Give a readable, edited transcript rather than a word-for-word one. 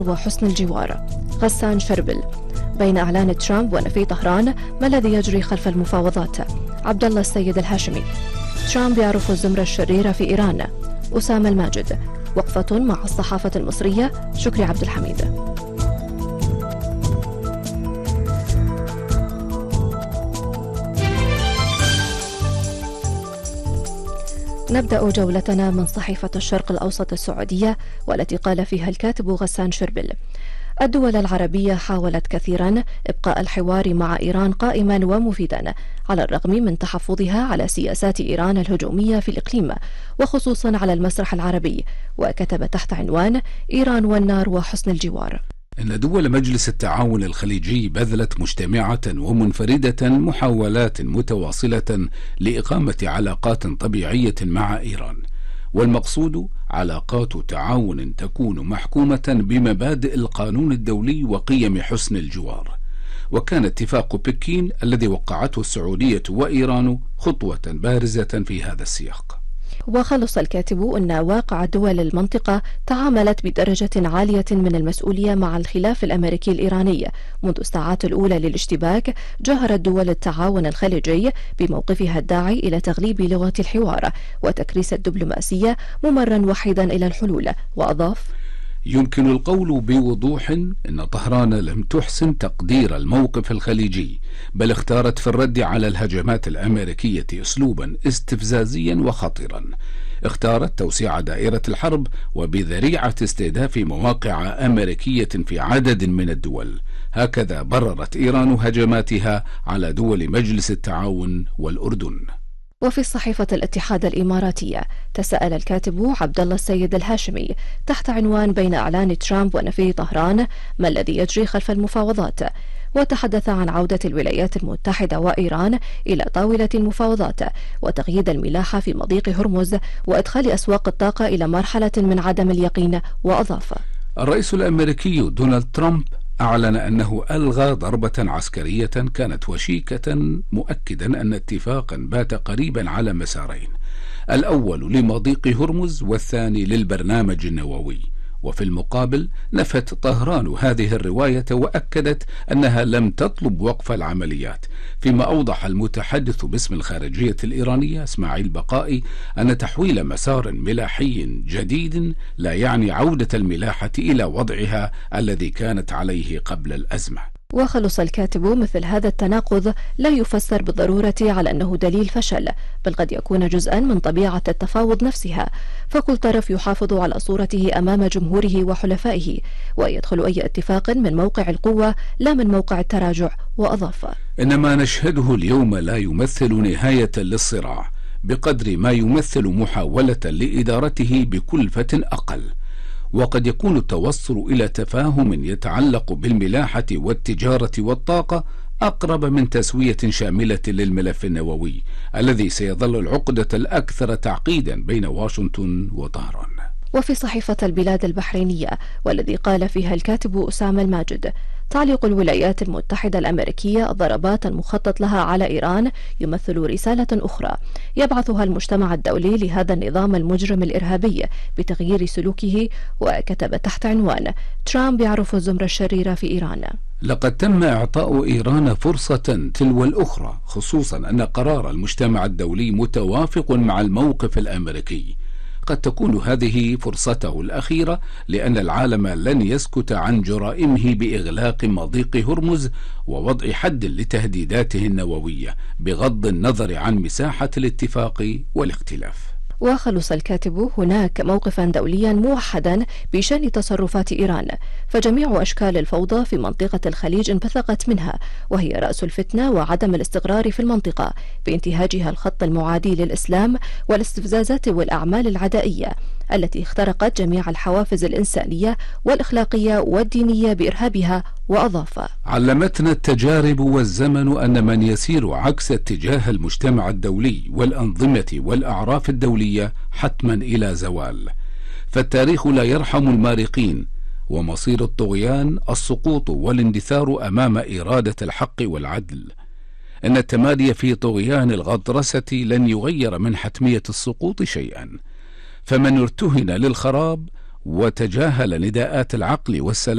وحسن الجوار. غسان شربل: بين إعلان ترامب ونفي طهران، ما الذي يجري خلف المفاوضات؟ عبد الله السيد الهاشمي: ترامب يعرف الزمرة الشريرة في إيران. أسامة الماجد: وقفة مع الصحافة المصرية. شكري عبد الحميد. نبدأ جولتنا من صحيفة الشرق الأوسط السعودية، والتي قال فيها الكاتب غسان شربل: الدول العربية حاولت كثيرا إبقاء الحوار مع إيران قائما ومفيدا على الرغم من تحفظها على سياسات إيران الهجومية في الإقليم وخصوصا على المسرح العربي. وكتب تحت عنوان: إيران والنار وحسن الجوار. إن دول مجلس التعاون الخليجي بذلت مجتمعة ومنفردة محاولات متواصلة لإقامة علاقات طبيعية مع إيران، والمقصود علاقات تعاون تكون محكومة بمبادئ القانون الدولي وقيم حسن الجوار. وكان اتفاق بكين الذي وقعته السعودية وإيران خطوة بارزة في هذا السياق. وخلص الكاتب أن واقع دول المنطقة تعاملت بدرجة عالية من المسؤولية مع الخلاف الأمريكي الإيراني. منذ الساعات الأولى للاشتباك جاهرت دول التعاون الخليجي بموقفها الداعي إلى تغليب لغة الحوار وتكريس الدبلوماسية ممرا وحيدا إلى الحلول. وأضاف: يمكن القول بوضوح أن طهران لم تحسن تقدير الموقف الخليجي، بل اختارت في الرد على الهجمات الأمريكية أسلوبا استفزازيا وخطيرا. اختارت توسيع دائرة الحرب وبذريعة استهداف مواقع أمريكية في عدد من الدول. هكذا بررت إيران هجماتها على دول مجلس التعاون والأردن. وفي صحيفة الاتحاد الإماراتية تساءل الكاتب عبد الله السيد الهاشمي تحت عنوان: بين إعلان ترامب ونفي طهران، ما الذي يجري خلف المفاوضات؟ وتحدث عن عودة الولايات المتحدة وإيران إلى طاولة المفاوضات وتقييد الملاحة في مضيق هرمز وإدخال أسواق الطاقة إلى مرحلة من عدم اليقين. وأضاف: الرئيس الأمريكي دونالد ترامب أعلن أنه ألغى ضربة عسكرية كانت وشيكة، مؤكدا أن اتفاقا بات قريبا على مسارين: الأول لمضيق هرمز والثاني للبرنامج النووي. وفي المقابل نفت طهران هذه الرواية وأكدت أنها لم تطلب وقف العمليات، فيما أوضح المتحدث باسم الخارجية الإيرانية إسماعيل بقائي أن تحويل مسار ملاحي جديد لا يعني عودة الملاحة إلى وضعها الذي كانت عليه قبل الأزمة. وخلص الكاتب: مثل هذا التناقض لا يفسر بالضرورة على أنه دليل فشل، بل قد يكون جزءا من طبيعة التفاوض نفسها، فكل طرف يحافظ على صورته أمام جمهوره وحلفائه، ويدخل أي اتفاق من موقع القوة لا من موقع التراجع. وأضاف: إن ما نشهده اليوم لا يمثل نهاية للصراع بقدر ما يمثل محاولة لإدارته بكلفة أقل، وقد يكون التوصل إلى تفاهم يتعلق بالملاحة والتجارة والطاقة أقرب من تسوية شاملة للملف النووي الذي سيظل العقدة الأكثر تعقيدا بين واشنطن وطهران. وفي صحيفة البلاد البحرينية، والذي قال فيها الكاتب أسامة الماجد: تعليق الولايات المتحدة الأمريكية الضربات المخطط لها على إيران يمثل رسالة أخرى يبعثها المجتمع الدولي لهذا النظام المجرم الإرهابي بتغيير سلوكه. وكتب تحت عنوان: ترامب يعرف الزمرة الشريرة في إيران. لقد تم إعطاء إيران فرصة تلو الأخرى، خصوصا أن قرار المجتمع الدولي متوافق مع الموقف الأمريكي. قد تكون هذه فرصته الأخيرة، لأن العالم لن يسكت عن جرائمه بإغلاق مضيق هرمز ووضع حد لتهديداته النووية بغض النظر عن مساحة الاتفاق والاختلاف. وخلص الكاتب: هناك موقفا دوليا موحدا بشأن تصرفات إيران، فجميع أشكال الفوضى في منطقة الخليج انبثقت منها، وهي رأس الفتنة وعدم الاستقرار في المنطقة بانتهاجها الخط المعادي للإسلام والاستفزازات والأعمال العدائية التي اخترقت جميع الحوافز الإنسانية والأخلاقية والدينية بإرهابها. وأضاف: علمتنا التجارب والزمن أن من يسير عكس اتجاه المجتمع الدولي والأنظمة والأعراف الدولية حتما إلى زوال، فالتاريخ لا يرحم المارقين، ومصير الطغيان السقوط والاندثار أمام إرادة الحق والعدل. إن التمادي في طغيان الغطرسة لن يغير من حتمية السقوط شيئا، فمن ارتهن للخراب وتجاهل نداءات العقل والسلام